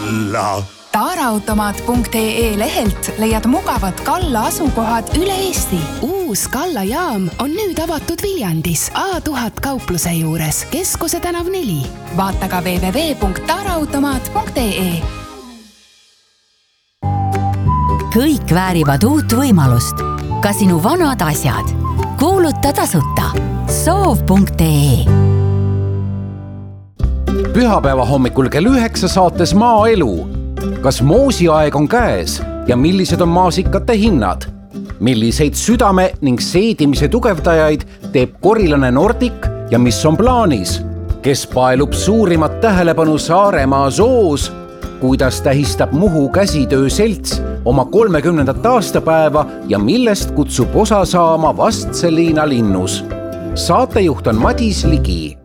Kalla. Taaraautomaat.ee lehelt leiad mugavad Kalla asukohad üle Eesti. Uus Kalla jaam on nüüd avatud Viljandis A1000 kaupluse juures, Keskuse tänav 4. Vaata ka www.taaraautomaat.ee. Kõik väärivad uut võimalust. Ka sinu vanad asjad. Kuuluta tasuta. Soov.ee. Pühapäeva hommikul kell 9 saates Maaelu. Kas moosiaeg on käes ja millised on maasikate hinnad? Milliseid südame ning seedimise tugevdajaid teeb korilane Nordic ja mis on plaanis? Kes paelub suurimat tähelepanu Saaremaa zoos? Kuidas tähistab Muhu käsitöö selts oma 30. aastapäeva ja millest kutsub osa saama Vastseliina linnus? Saatejuht on Madis Ligi.